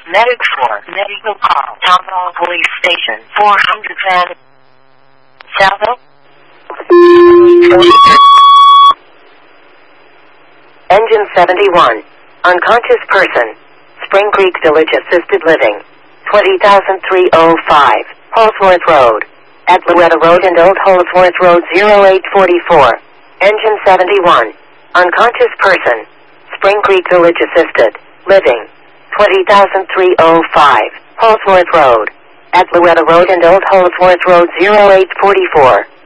Medic 4, medical call, Townhall Police Station, 400 Salvo. Engine 71. Unconscious person. Spring Creek Village Assisted Living. 20,305. Holsworth Road. At Loretta Road and Old Holsworth Road 0844. Engine 71. Unconscious person. Spring Creek Village Assisted Living. 20,305. Holsworth Road. At Loretta Road and Old Holsworth Road 0844.